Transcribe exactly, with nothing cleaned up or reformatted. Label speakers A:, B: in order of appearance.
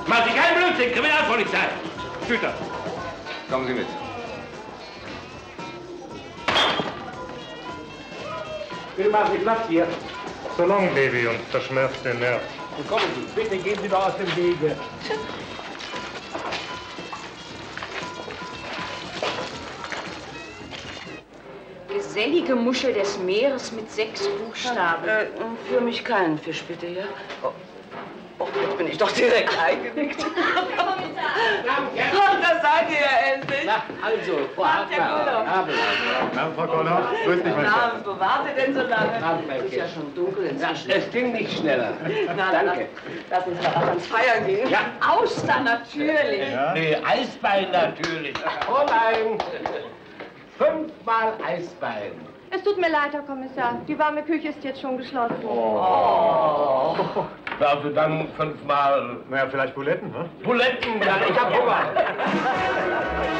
A: Machen Sie keinen Blödsinn, Kriminalpolizei! Schüter!
B: Kommen Sie mit.
A: Bitte machen Sie Platz hier.
C: So lang, Baby, und verschmerzt den Nerv.
A: Und kommen Sie, bitte gehen Sie doch aus dem Wege.
D: Gesellige Muschel des Meeres mit sechs Buchstaben.
E: Äh, für mich keinen Fisch, bitte, ja? Oh, oh jetzt bin ich doch direkt eingenickt. Ach, da seid ihr ja endlich.
A: Na, also, Frau
E: Hartmann.
A: Abend.
C: Na, Frau Koller, grüß dich, mein Schatz.
E: Na, wo wart ihr denn so lange?
A: Abend, mein
E: Es ist ja
A: Kind.
E: schon dunkel inzwischen.
A: Es ging nicht schneller.
E: Na,
A: Danke.
E: Lass, lass uns mal ans Feiern gehen.
A: Ja.
D: Austern natürlich.
C: Ja?
A: Nee, Eisbein natürlich. Fräulein, fünfmal Eisbein.
F: Es tut mir leid, Herr Kommissar. Die warme Küche ist jetzt schon geschlossen.
A: Oh. Also dann fünfmal
C: Naja, vielleicht Buletten, ne?
A: Buletten. Ja, ich hab Hunger.